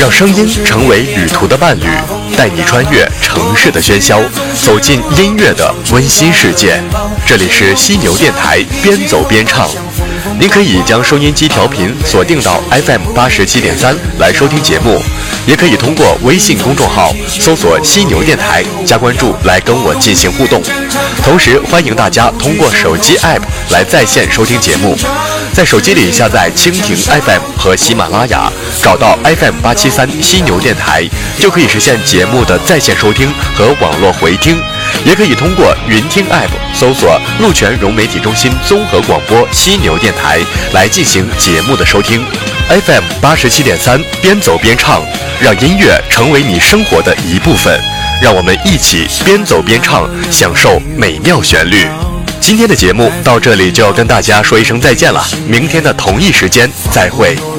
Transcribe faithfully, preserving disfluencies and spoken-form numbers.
让声音成为旅途的伴侣，带你穿越城市的喧嚣，走进音乐的温馨世界。这里是犀牛电台，边走边唱。您可以将收音机调频锁定到 F M 八十七点三来收听节目，也可以通过微信公众号搜索犀牛电台加关注来跟我进行互动。同时欢迎大家通过手机 App 来在线收听节目，在手机里下载蜻蜓 F M 和喜马拉雅，找到 F M 八七三犀牛电台，就可以实现节目的在线收听和网络回听。也可以通过云听 App 搜索鹿泉融媒体中心综合广播犀牛电台来进行节目的收听。 F M 八十七点三，边走边唱，让音乐成为你生活的一部分，让我们一起边走边唱，享受美妙旋律。今天的节目到这里就要跟大家说一声再见了，明天的同一时间再会。